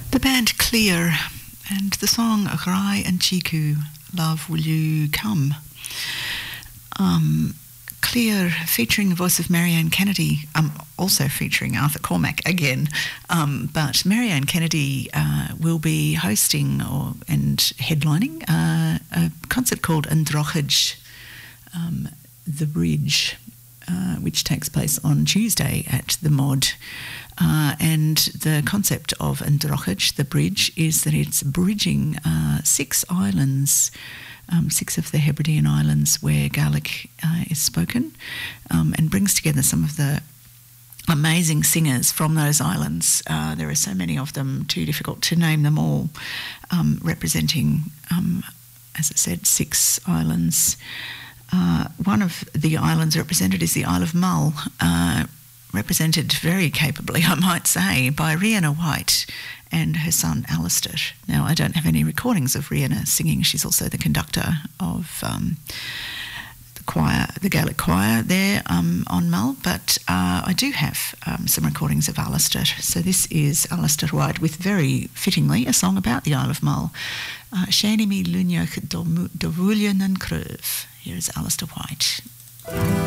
The band Clear and the song Rai and Chiku, Love Will You Come. Clear featuring the voice of Marianne Kennedy, also featuring Arthur Cormack again, but Marianne Kennedy will be hosting and headlining a concert called Androchage, The Bridge, which takes place on Tuesday at the Mod. And the concept of Androchage, the bridge, is that it's bridging 6 islands, 6 of the Hebridean islands where Gaelic is spoken, and brings together some of the amazing singers from those islands. There are so many of them, too difficult to name them all, representing, as I said, 6 islands. One of the islands represented is the Isle of Mull, represented very capably, I might say, by Rhianna White and her son Alistair. Now, I don't have any recordings of Rhianna singing. She's also the conductor of the choir, the Gaelic choir there on Mull, but I do have some recordings of Alistair. So this is Alistair White with, very fittingly, a song about the Isle of Mull. Shani mi luniach do vulian an cruv. Here is Alistair White.